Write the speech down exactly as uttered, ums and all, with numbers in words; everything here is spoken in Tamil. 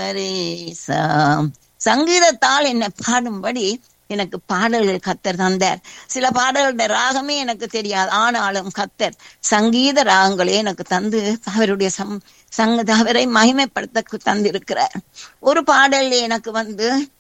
கரேசா. சங்கீதத்தால் என்னை பாடும்படி எனக்கு பாடல்கள் கத்தர் தந்தார். சில பாடல்களுடைய ராகமே எனக்கு தெரியாது, ஆனாலும் கத்தர் சங்கீத ராகங்களே எனக்கு தந்து அவருடைய சம் சங்க அவரை மகிமைப்படுத்த தந்திருக்கிறார். ஒரு பாடல் எனக்கு வந்து